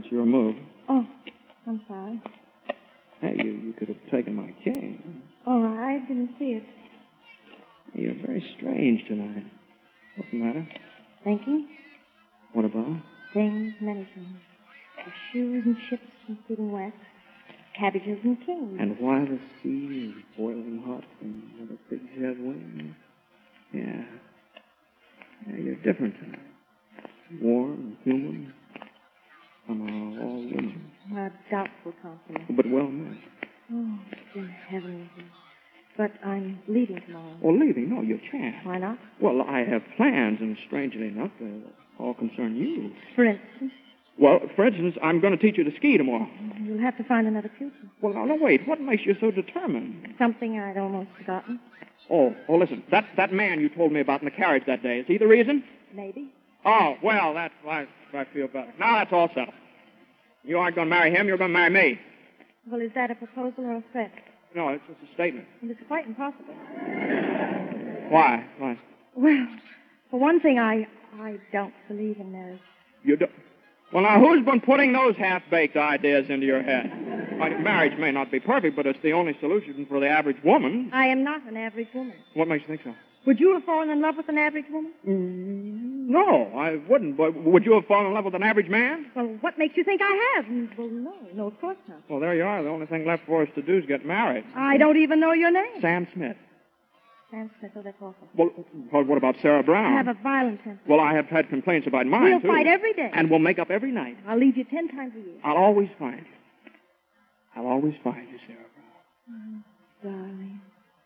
your move. Oh, I'm sorry. Hey, you could have taken my cane. Oh, I didn't see it. You're very strange tonight. What's the matter? Thinking? What about? Things, many things. The shoes and ships and feeding wax. Cabbages and kings. And why the sea is boiling hot and the pigs have wings. Yeah, you're different tonight. Warm, human, somehow all women. A doubtful compliment. But well meant. Oh, dear heavens. But I'm leaving tomorrow. Oh, leaving? No, you can't. Why not? Well, I have plans, and strangely enough, they all concern you. For instance? Well, for instance, I'm going to teach you to ski tomorrow. You'll have to find another pupil. Well, now, wait. What makes you so determined? Something I'd almost forgotten. Oh, listen. That man you told me about in the carriage that day, is he the reason? Maybe. Oh, well, I feel better. Now that's all settled. You aren't going to marry him, you're going to marry me. Well, is that a proposal or a threat? No, it's just a statement. Well, it's quite impossible. Why? Well, for one thing, I don't believe in marriage. You don't? Well, now, who's been putting those half-baked ideas into your head? Marriage may not be perfect, but it's the only solution for the average woman. I am not an average woman. What makes you think so? Would you have fallen in love with an average woman? No, I wouldn't. But would you have fallen in love with an average man? Well, what makes you think I have? Well, no, of course not. Well, there you are. The only thing left for us to do is get married. I don't even know your name. Sam Smith. Sam Smith, oh, that's awful. Well, what about Sarah Brown? I have a violent temper. Well, I have had complaints about mine, We'll too. fight every day. And we'll make up every night. I'll leave you 10 times a year. I'll always find you. I'll always find you, Sarah Brown. Darling.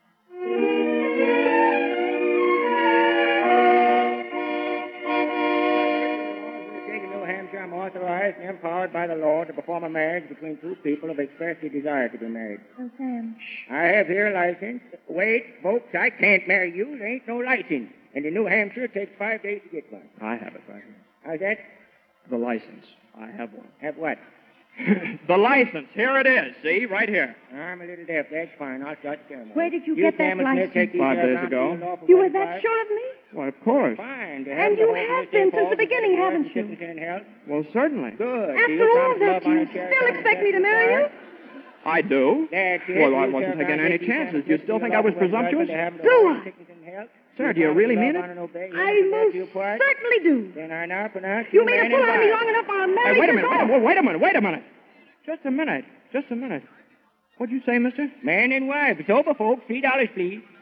New Hampshire, I'm authorized and empowered by the law to perform a marriage between two people who have expressly desired to be married. Oh, Sam. I have here a license. Wait, folks, I can't marry you. There ain't no license. And in New Hampshire, it takes 5 days to get one. I have it right here. How's that? The license. I have one. Have what? The license. Here it is. See? Right here. I'm a little deaf. That's fine. I'll start the ceremony. Where did you get that Sam Smith, license? take these 5 days down ago. to your lawful You were wedding that bride. sure of me? Why, of course. Fine. And you have been since the beginning, haven't you? Well, certainly. Good. After all that, you still expect me to marry you? I do. That's it. Well, I You wasn't shall taking not any take chances. these Do you still think I was presumptuous? Do I? Sir, do you really mean it? I most certainly do. Then I now pronounce You made a fool out of me long enough, I'll marry Hey, wait a you minute. both. Wait a minute. Just a minute. What'd you say, mister? Man and wife. It's over, folks. $3, please.